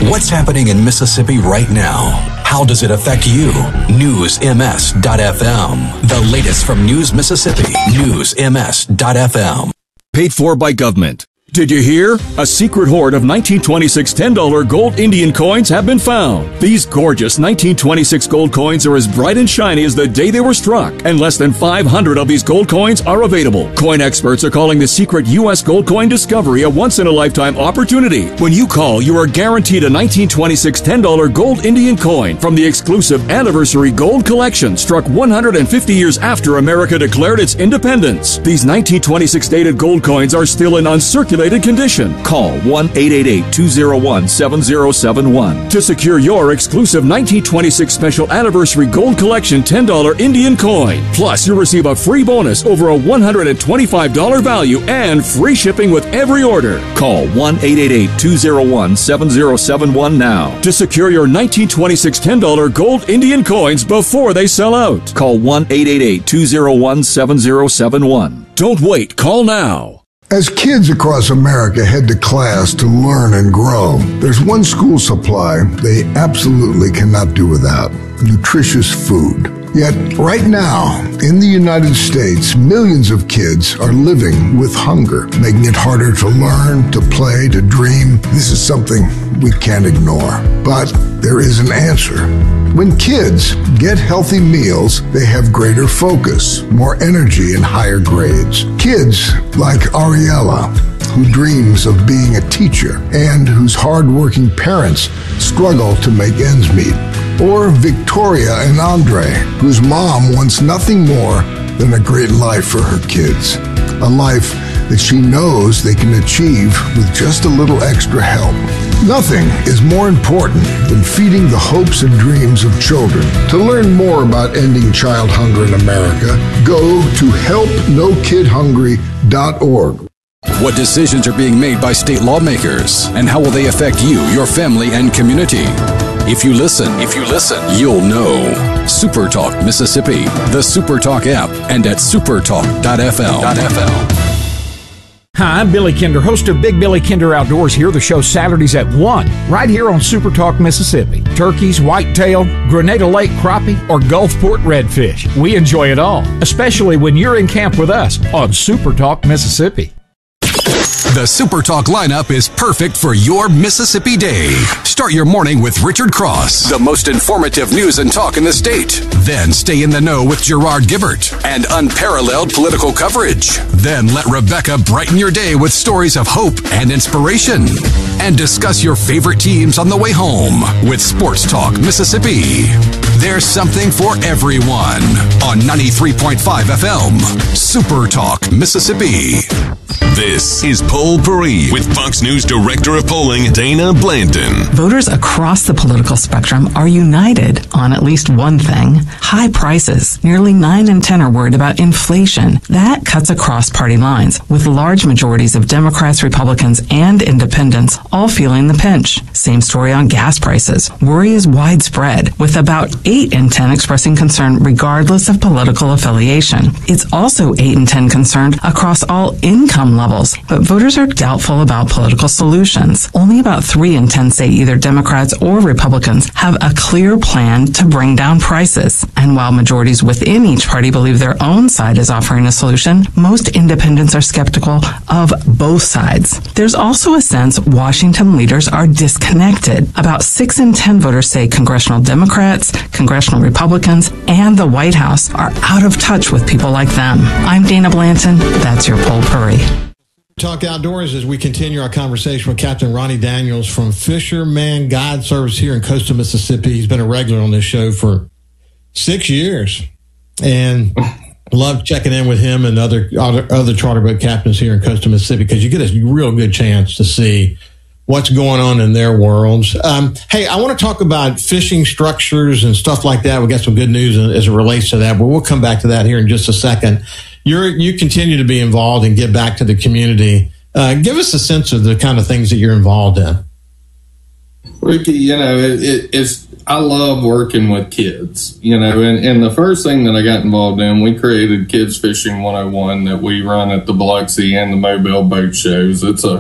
What's happening in Mississippi right now? How does it affect you? NewsMS.FM. The latest from News Mississippi. NewsMS.FM. Paid for by government. Did you hear? A secret hoard of 1926 $10 gold Indian coins have been found. These gorgeous 1926 gold coins are as bright and shiny as the day they were struck, and less than 500 of these gold coins are available. Coin experts are calling the secret U.S. gold coin discovery a once-in-a-lifetime opportunity. When you call, you are guaranteed a 1926 $10 gold Indian coin from the exclusive Anniversary Gold Collection, struck 150 years after America declared its independence. These 1926 dated gold coins are still in uncirculated condition. Call 1-888-201-7071 to secure your exclusive 1926 Special Anniversary Gold Collection $10 Indian coin. Plus, you'll receive a free bonus over a $125 value and free shipping with every order. Call 1-888-201-7071 now to secure your 1926 $10 gold Indian coins before they sell out. Call 1-888-201-7071. Don't wait. Call now. As kids across America head to class to learn and grow, there's one school supply they absolutely cannot do without: nutritious food. Yet, right now, in the United States, millions of kids are living with hunger, making it harder to learn, to play, to dream. This is something we can't ignore. But there is an answer. When kids get healthy meals, they have greater focus, more energy, and higher grades. Kids like Ariella, who dreams of being a teacher and whose hardworking parents struggle to make ends meet. Or Victoria and Andre, whose mom wants nothing more than a great life for her kids. A life that she knows they can achieve with just a little extra help. Nothing is more important than feeding the hopes and dreams of children. To learn more about ending child hunger in America, go to helpnokidhungry.org. What decisions are being made by state lawmakers, and how will they affect you, your family, and community? If you listen, you'll know. Super Talk Mississippi, the Super Talk app, and at supertalk.fl. Hi, I'm Billy Kinder, host of Big Billy Kinder Outdoors here. The show Saturdays at 1, right here on Super Talk Mississippi. Turkeys, whitetail, Grenada Lake crappie, or Gulfport redfish. We enjoy it all, especially when you're in camp with us on Super Talk Mississippi. The Super Talk lineup is perfect for your Mississippi day. Start your morning with Richard Cross, the most informative news and talk in the state. Then stay in the know with Gerard Gibbert and unparalleled political coverage. Then let Rebecca brighten your day with stories of hope and inspiration. And discuss your favorite teams on the way home with Sports Talk Mississippi. There's something for everyone on 93.5 FM, Super Talk Mississippi. This is Poll Paris with Fox News Director of Polling, Dana Blanton. Voters across the political spectrum are united on at least one thing: high prices. Nearly 9 in 10 are worried about inflation. That cuts across party lines, with large majorities of Democrats, Republicans, and independents all feeling the pinch. Same story on gas prices. Worry is widespread, with about 8 in 10 expressing concern regardless of political affiliation. It's also 8 in 10 concerned across all income levels, but voters are doubtful about political solutions. Only about 3 in 10 say either Democrats or Republicans have a clear plan to bring down prices. And while majorities within each party believe their own side is offering a solution, most independents are skeptical of both sides. There's also a sense Washington leaders are disconnected. About 6 in 10 voters say congressional Democrats, congressional Republicans, and the White House are out of touch with people like them. I'm Dana Blanton. That's your Poll Paris. Talk Outdoors as we continue our conversation with Captain Ronnie Daniels from Fisherman Guide Service here in coastal Mississippi. He's been a regular on this show for 6 years, and love checking in with him and other charter boat captains here in coastal Mississippi, because you get a real good chance to see what's going on in their worlds. Hey, I want to talk about fishing structures and stuff like that. We got some good news as it relates to that, but we'll come back to that here in just a second. You continue to be involved and give back to the community. Give us a sense of the kind of things that you're involved in. Ricky, I love working with kids, and the first thing that I got involved in, we created Kids Fishing 101 that we run at the Biloxi and the Mobile boat shows. It's a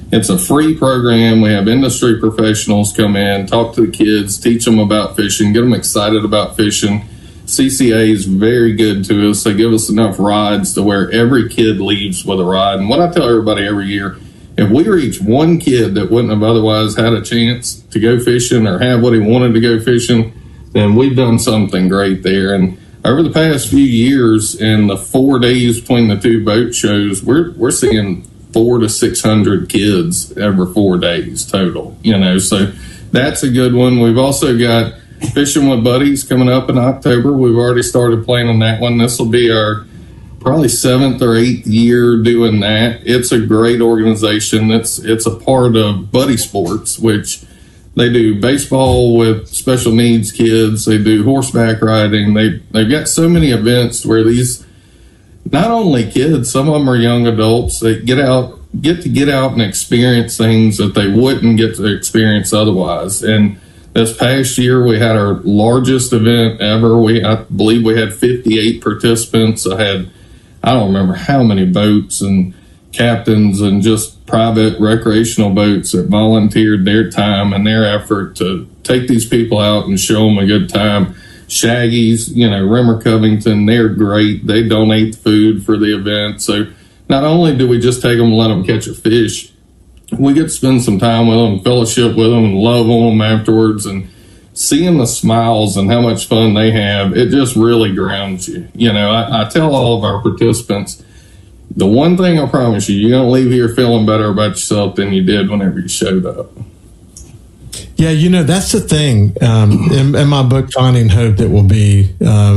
It's a free program. We have industry professionals come in, talk to the kids, teach them about fishing, get them excited about fishing. CCA is very good to us. They give us enough rides to where every kid leaves with a ride. And what I tell everybody every year, if we reach one kid that wouldn't have otherwise had a chance to go fishing or have what he wanted to go fishing, then we've done something great there. And over the past few years, in the 4 days between the two boat shows, we're seeing 400 to 600 kids every 4 days total. So that's a good one. We've also got Fishing with Buddies coming up in October. We've already started planning that one. This will be our probably 7th or 8th year doing that. It's a great organization. It's a part of Buddy Sports, which they do baseball with special needs kids. They do horseback riding. They've got so many events where these, not only kids, some of them are young adults, they get to get out and experience things that they wouldn't get to experience otherwise. And this past year, we had our largest event ever. I believe we had 58 participants. I don't remember how many boats and captains and just private recreational boats that volunteered their time and their effort to take these people out and show them a good time. Shaggy's, Rimmer Covington, they're great. They donate food for the event. So not only do we just take them and let them catch a fish, we get to spend some time with them, fellowship with them, and love on them afterwards. And seeing the smiles and how much fun they have, it just really grounds you. I tell all of our participants, the one thing I promise you, you're going to leave here feeling better about yourself than you did whenever you showed up. Yeah, that's the thing. In my book, Finding Hope, that will be,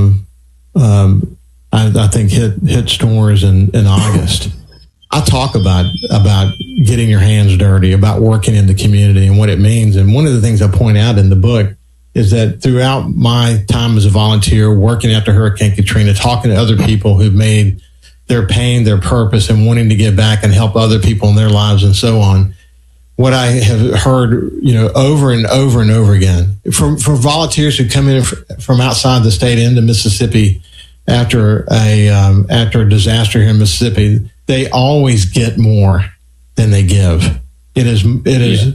I think, hit stores in August. I talk about getting your hands dirty, about working in the community and what it means. And one of the things I point out in the book is that throughout my time as a volunteer, working after Hurricane Katrina, talking to other people who've made their pain their purpose and wanting to give back and help other people in their lives and so on, what I have heard, over and over and over again from volunteers who come in from outside the state into Mississippi after a disaster here in Mississippi, they always get more than they give. They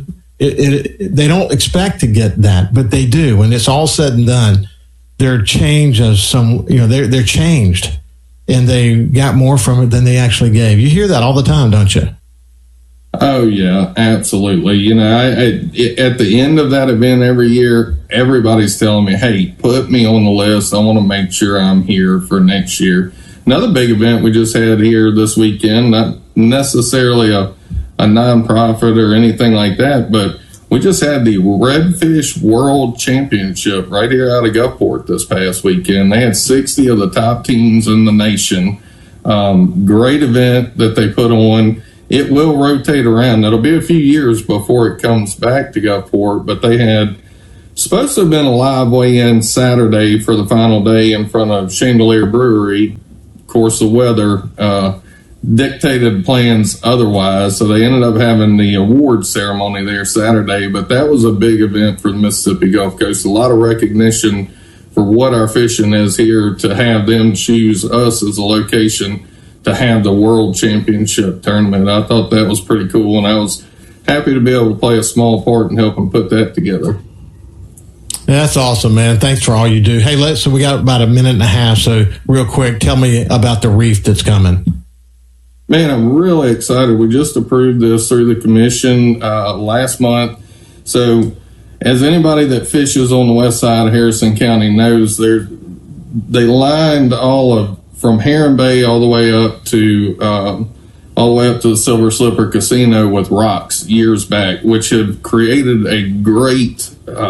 don't expect to get that, but they do. When it's all said and done, they're changed they're changed, and they got more from it than they actually gave. You hear that all the time, don't you? Oh yeah, absolutely. At the end of that event every year, everybody's telling me, "Hey, put me on the list. I want to make sure I'm here for next year." Another big event we just had here this weekend, not necessarily a nonprofit or anything like that, but we just had the Redfish World Championship right here out of Gulfport this past weekend. They had 60 of the top teams in the nation. Great event that they put on. It will rotate around. It'll be a few years before it comes back to Gulfport, but they had supposed to have been a live weigh-in Saturday for the final day in front of Chandelier Brewery. Of course, the weather dictated plans otherwise, so they ended up having the award ceremony there Saturday. But that was a big event for the Mississippi Gulf Coast. A lot of recognition for what our fishing is here, to have them choose us as a location to have the World Championship tournament. I thought that was pretty cool, and I was happy to be able to play a small part in helping put that together. That's awesome, man. Thanks for all you do. Hey, so we got about a minute and a half, so real quick, tell me about the reef that's coming. Man, I'm really excited. We just approved this through the commission last month. So as anybody that fishes on the west side of Harrison County knows, they lined from Heron Bay all the way up to the Silver Slipper Casino with rocks years back, which have created a great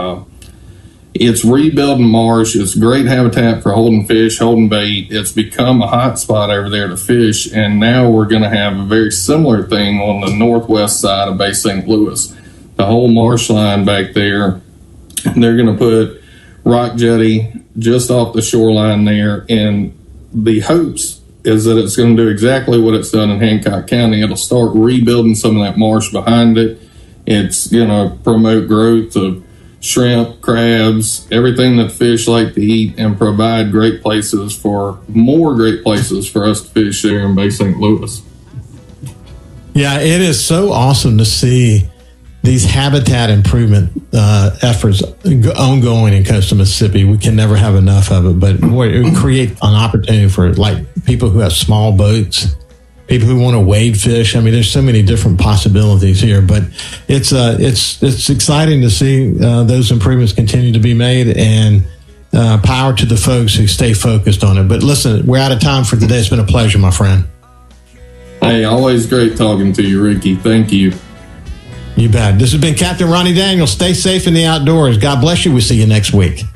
it's rebuilding marsh. It's great habitat for holding fish, holding bait. It's become a hot spot over there to fish, and now we're going to have a very similar thing on the northwest side of Bay St. Louis. The whole marsh line back there, they're going to put rock jetty just off the shoreline there, and the hopes is that it's going to do exactly what it's done in Hancock County. It'll start rebuilding some of that marsh behind it. It's going to promote growth of shrimp, crabs, everything that fish like to eat, and provide more great places for us to fish here in Bay St. Louis. Yeah, it is so awesome to see these habitat improvement efforts ongoing in coastal Mississippi. We can never have enough of it, but boy, it would create an opportunity for like people who have small boats, people who want to wade fish. I mean, there's so many different possibilities here, but it's exciting to see those improvements continue to be made, and power to the folks who stay focused on it. But listen, we're out of time for today. It's been a pleasure, my friend. Hey, always great talking to you, Ricky. Thank you. You bet. This has been Captain Ronnie Daniels. Stay safe in the outdoors. God bless you. We'll see you next week.